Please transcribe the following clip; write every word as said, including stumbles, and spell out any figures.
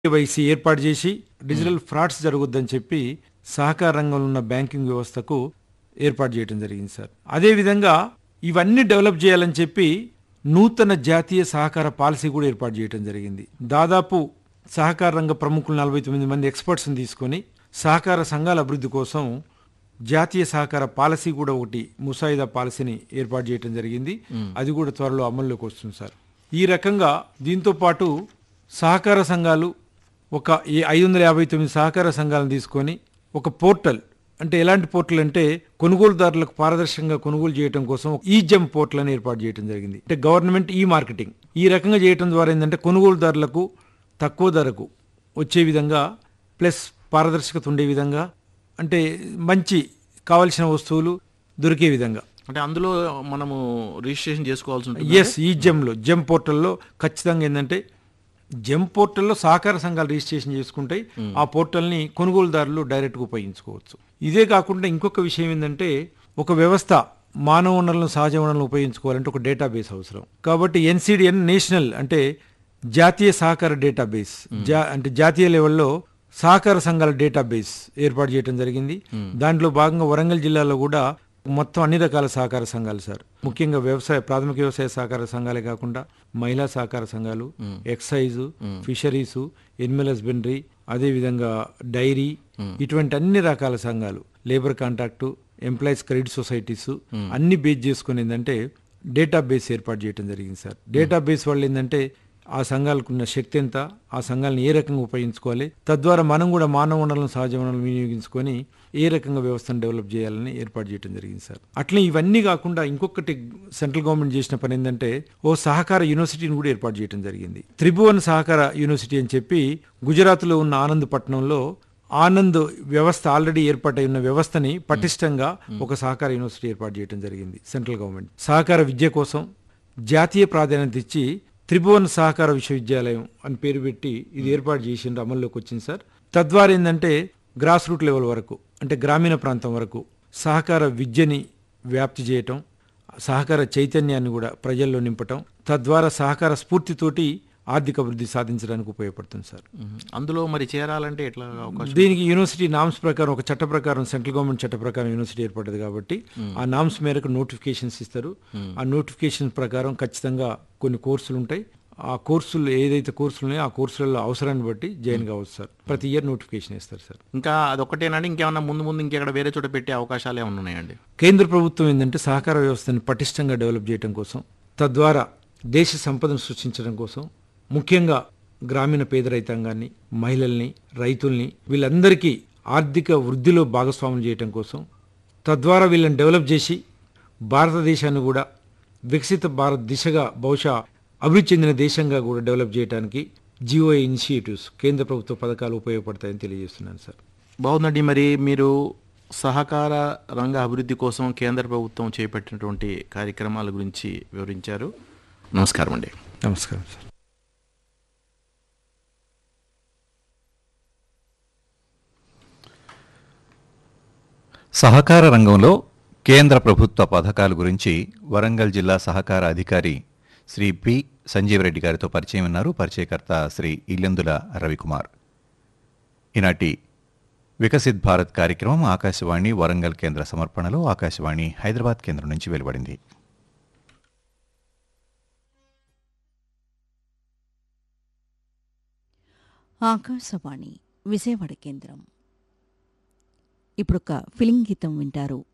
KYC ఏర్పాటు చేసి digital frauds జరగొద్దని చెప్పి సహకార రంగంలో ఉన్న బ్యాంకింగ్ వ్యవస్థకు ఏర్పాటు చేయడం జరిగింది సార్. అదేవిధంగా ఇవన్నీ డెవలప్ చేయాలని చెప్పి నూతన జాతీయ సహకార పాలసీ కూడా ఏర్పాటు చేయడం జరిగింది. దాదాపు సహకార రంగ ప్రముఖులు నలభై తొమ్మిది మంది ఎక్స్పర్ట్స్ని తీసుకొని సహకార సంఘాల అభివృద్ధి కోసం జాతీయ సహకార పాలసీ కూడా ఒకటి ముసాయిదా పాలసీని ఏర్పాటు చేయడం జరిగింది. అది కూడా త్వరలో అమల్లోకి వస్తుంది సార్. ఈ రకంగా దీంతో పాటు సహకార సంఘాలు ఒక ఐదు వందల యాభై తొమ్మిది సహకార సంఘాలను తీసుకొని ఒక పోర్టల్, అంటే ఎలాంటి పోర్టల్ అంటే కొనుగోలుదారులకు పారదర్శకంగా కొనుగోలు చేయడం కోసం ఈ జెమ్ పోర్టల్ అని ఏర్పాటు చేయడం జరిగింది. అంటే గవర్నమెంట్ ఈ మార్కెటింగ్ ఈ రకంగా చేయడం ద్వారా ఏంటంటే కొనుగోలుదారులకు తక్కువ ధరకు వచ్చే విధంగా, ప్లస్ పారదర్శకత ఉండే విధంగా, అంటే మంచి కావలసిన వస్తువులు దొరికే విధంగా, అంటే అందులో మనము రిజిస్ట్రేషన్ చేసుకోవాల్సి ఉంటుంది. ఎస్, ఈ జెమ్లో జెమ్ పోర్టల్లో ఖచ్చితంగా ఏంటంటే జెమ్ పోర్టల్లో సహకార సంఘాలు రిజిస్ట్రేషన్ చేసుకుంటాయి. ఆ పోర్టల్ని కొనుగోలుదారులు డైరెక్ట్గా ఉపయోగించుకోవచ్చు. ఇదే కాకుండా ఇంకొక విషయం ఏంటంటే ఒక వ్యవస్థ మానవ వనరులను సహజ వనరులను ఉపయోగించుకోవాలంటే ఒక డేటాబేస్ అవసరం. కాబట్టి ఎన్సిడిఎన్ నేషనల్ అంటే జాతీయ సహకార డేటాబేస్, జా అంటే జాతీయ లెవెల్లో సహకార సంఘాల డేటాబేస్ ఏర్పాటు చేయడం జరిగింది. దాంట్లో భాగంగా వరంగల్ జిల్లాలో కూడా మొత్తం అన్ని రకాల సహకార సంఘాలు సార్, ముఖ్యంగా వ్యవసాయ ప్రాథమిక వ్యవసాయ సహకార సంఘాలే కాకుండా మహిళా సహకార సంఘాలు, ఎక్సైజు, ఫిషరీసు, ఎనిమల్ హస్బెండరీ, అదేవిధంగా డైరీ, ఇటువంటి అన్ని రకాల సంఘాలు, labour contract, employees credit societies అన్ని బేస్ చేసుకుని ఏంటంటే డేటాబేస్ ఏర్పాటు చేయడం జరిగింది సార్. డేటాబేస్ వల్ల ఏంటంటే ఆ సంఘాలకు ఉన్న శక్తి ఎంత, ఆ సంఘాలను ఏ రకంగా ఉపయోగించుకోవాలి, తద్వారా మనం కూడా మానవ వనరులను సహజ వనరులను వినియోగించుకొని ఏ రకంగా వ్యవస్థను డెవలప్ చేయాలని ఏర్పాటు చేయడం జరిగింది సార్. అట్లే ఇవన్నీ కాకుండా ఇంకొకటి సెంట్రల్ గవర్నమెంట్ చేసిన పని ఏంటంటే ఓ సహకార యూనివర్సిటీని కూడా ఏర్పాటు చేయడం జరిగింది. త్రిభువన్ సహకార యూనివర్సిటీ అని చెప్పి గుజరాత్లో ఉన్న ఆనంద్ పట్టణంలో ఆనంద్ వ్యవస్థ ఆల్రెడీ ఏర్పాటై ఉన్న వ్యవస్థని పటిష్టంగా ఒక సహకార యూనివర్సిటీ ఏర్పాటు చేయడం జరిగింది సెంట్రల్ గవర్నమెంట్. సహకార విద్య కోసం జాతీయ ప్రాధాన్యత ఇచ్చి త్రిభువన్ సహకార విశ్వవిద్యాలయం అని పేరు పెట్టి ఇది ఏర్పాటు చేసిండ్రు, అమల్లోకి వచ్చింది సార్. తద్వారా ఏంటంటే గ్రాస్ రూట్ లెవెల్ వరకు, అంటే గ్రామీణ ప్రాంతం వరకు సహకార విద్యని వ్యాప్తి చేయటం, సహకార చైతన్యాన్ని కూడా ప్రజల్లో నింపటం, తద్వారా సహకార స్ఫూర్తితోటి ఆర్థిక అభివృద్ధి సాధించడానికి ఉపయోగపడుతుంది సార్. అందులో మరి చేరాలంటే ఎట్లా అవకాశం? దీనికి యూనివర్సిటీ నామ్స్ ప్రకారం ఒక చట్ట ప్రకారం సెంట్రల్ గవర్నమెంట్ చట్ట ప్రకారం యూనివర్సిటీ ఏర్పడ్డది కాబట్టి ఆ నామ్స్ మేరకు నోటిఫికేషన్స్ ఇస్తారు. ఆ నోటిఫికేషన్ ప్రకారం ఖచ్చితంగా కొన్ని కోర్సులు ఉంటాయి. ఆ కోర్సులు ఏదైతే కోర్సులు ఉన్నాయో ఆ కోర్సులలో అవసరాన్ని బట్టి జాయిన్ కావచ్చు సార్. ప్రతి ఇయర్ నోటిఫికేషన్ ఇస్తారు సార్. ఇంకా అదొక్కటేనండి, ఇంకేమన్నా ముందు ముందు ఇంకెక్కడ వేరే చోట పెట్టే అవకాశాలు ఏమైనా ఉన్నాయండి? కేంద్ర ప్రభుత్వం ఏంటంటే సహకార వ్యవస్థని పటిష్టంగా డెవలప్ చేయడం కోసం, తద్వారా దేశ సంపదను సృష్టించడం కోసం, ముఖ్యంగా గ్రామీణ పేద రైతాంగాన్ని, మహిళల్ని, రైతుల్ని వీళ్ళందరికీ ఆర్థిక వృద్ధిలో భాగస్వాములు చేయడం కోసం, తద్వారా వీళ్ళని డెవలప్ చేసి భారతదేశాన్ని కూడా వికసిత భారత్ దిశగా బహుశా అభివృద్ధి చెందిన దేశంగా కూడా డెవలప్ చేయడానికి జిఓఐ ఇనిషియేటివ్స్, కేంద్ర ప్రభుత్వ పథకాలు ఉపయోగపడతాయని తెలియజేస్తున్నాను సార్. బాగుందండి. మరి మీరు సహకార రంగ అభివృద్ధి కోసం కేంద్ర ప్రభుత్వం చేపట్టినటువంటి కార్యక్రమాల గురించి వివరించారు. నమస్కారం అండి. నమస్కారం సార్. సహకార రంగంలో కేంద్ర ప్రభుత్వ పథకాల గురించి వరంగల్ జిల్లా సహకార అధికారి శ్రీ పి సంజీవరెడ్డి గారితో పరిచయం ఉన్నారు. పరిచయకర్త శ్రీ ఇల్లెందుల రవికుమార్. ఈనాటి వికసిత్ భారత్ కార్యక్రమం ఆకాశవాణి వరంగల్ కేంద్ర సమర్పణలో ఆకాశవాణి హైదరాబాద్ కేంద్రం నుంచి వెలువడింది. ఆకాశవాణి విజయవాడ కేంద్రం. ఇప్పుడొక ఫిలిం గీతం వింటారు.